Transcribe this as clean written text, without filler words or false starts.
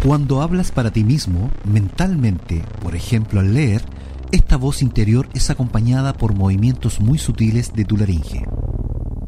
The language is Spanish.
Cuando hablas para ti mismo, mentalmente, por ejemplo al leer, esta voz interior es acompañada por movimientos muy sutiles de tu laringe.